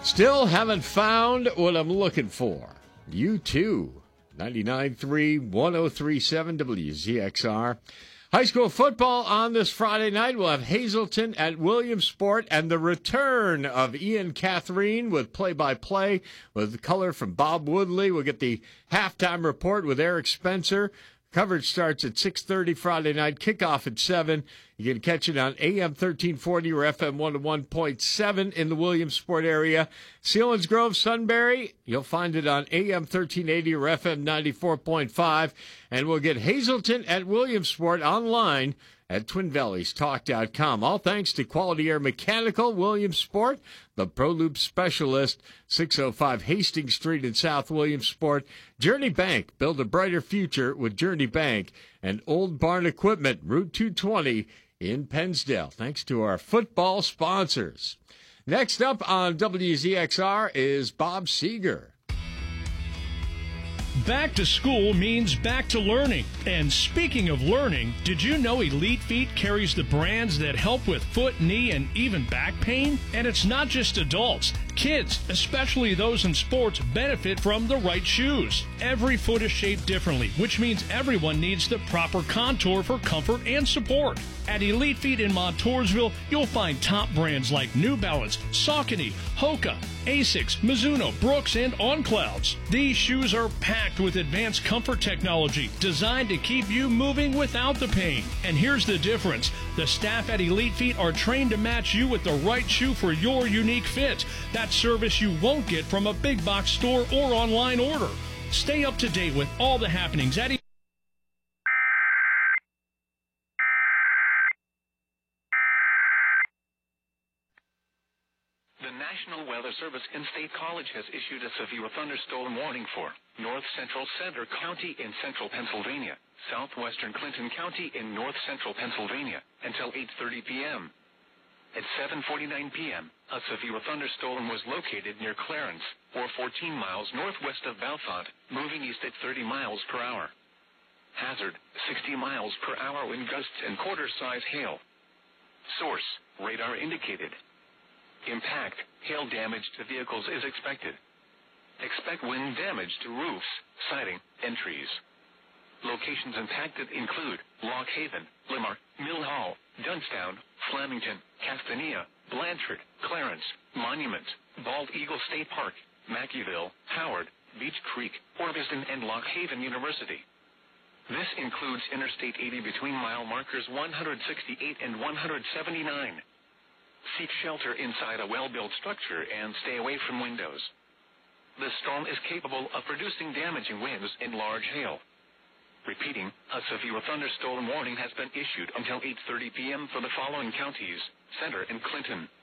Still haven't found what I'm looking for. You too. 99.3, 103.7 WZXR. High school football on this Friday night. We'll have Hazleton at Williamsport and the return of Ian Catherine with play-by-play with color from Bob Woodley. We'll get the halftime report with Eric Spencer. Coverage starts at 6:30 Friday night, kickoff at 7. You can catch it on AM 1340 or FM 101.7 in the Williamsport area. Selinsgrove, Sunbury, you'll find it on AM 1380 or FM 94.5. And we'll get Hazleton at Williamsport online at TwinValleysTalk.com. All thanks to Quality Air Mechanical, Williamsport, the ProLoop specialist, 605 Hastings Street in South Williamsport. Journey Bank, build a brighter future with Journey Bank. And Old Barn Equipment, Route 220 in Pennsdale. Thanks to our football sponsors. Next up on WZXR is Bob Seeger. Back to school means back to learning. And speaking of learning, did you know Elite Feet carries the brands that help with foot, knee, and even back pain? And it's not just adults. Kids, especially those in sports, benefit from the right shoes. Every foot is shaped differently, which means everyone needs the proper contour for comfort and support. At Elite Feet in Montoursville, you'll find top brands like New Balance, Saucony, Hoka, Asics, Mizuno, Brooks, and On Clouds. These shoes are packed with advanced comfort technology designed to keep you moving without the pain. And here's the difference. The staff at Elite Feet are trained to match you with the right shoe for your unique fit. That service you won't get from a big box store or online order. Stay up to date with all the happenings at The National Weather Service in-state college has issued a severe thunderstorm warning for north central Center County in central Pennsylvania, southwestern Clinton County in north central Pennsylvania until 8:30 p.m. At 7:49 p.m., a severe thunderstorm was located near Clarence, or 14 miles northwest of Bellefonte, moving east at 30 miles per hour. Hazard, 60 miles per hour wind gusts and quarter-size hail. Source, radar indicated. Impact, hail damage to vehicles is expected. Expect wind damage to roofs, siding, and trees. Locations impacted include Lock Haven, Limar, Mill Hall, Dunstown, Flemington, Castania, Blanchard, Clarence, Monument, Bald Eagle State Park, Mackeyville, Howard, Beech Creek, Orviston, and Lock Haven University. This includes Interstate 80 between mile markers 168 and 179. Seek shelter inside a well-built structure and stay away from windows. The storm is capable of producing damaging winds and large hail. Repeating, a severe thunderstorm warning has been issued until 8:30 p.m. for the following counties: Center and Clinton.